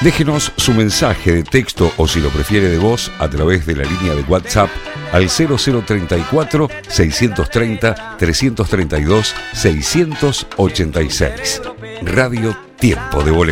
Déjenos su mensaje de texto o, si lo prefiere, de voz a través de la línea de WhatsApp al 0034 630 332 686. Radio Tiempo de Bolero.